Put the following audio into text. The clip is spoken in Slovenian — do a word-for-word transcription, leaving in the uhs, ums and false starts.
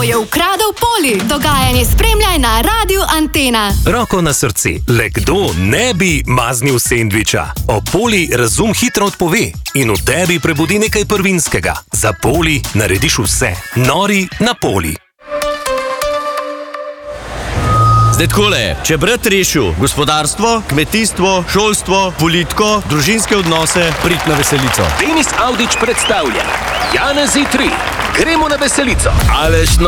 je ukradel Poli? Dogajanje spremljaj na Radiu Antena. Roko na srce, le kdo ne bi maznil sendviča? O Poli razum hitro odpove in v tebi prebudi nekaj prvinskega. Za Poli narediš vse. Nori na Poli. Zdaj takole, če brat rešil gospodarstvo, kmetijstvo, šolstvo, politiko, družinske odnose, prid na veselico. Denis Avdić predstavlja Janezi tri. Gremo na veselico. Aleš